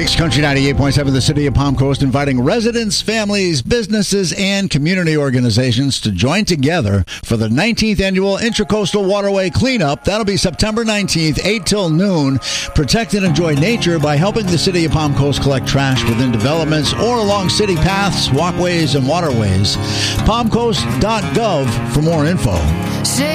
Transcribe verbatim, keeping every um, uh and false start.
six Country ninety-eight point seven, the City of Palm Coast inviting residents, families, businesses, and community organizations to join together for the nineteenth Annual Intracoastal Waterway Cleanup. That'll be September nineteenth, eight till noon. Protect and enjoy nature by helping the City of Palm Coast collect trash within developments or along city paths, walkways, and waterways. palm coast dot gov for more info.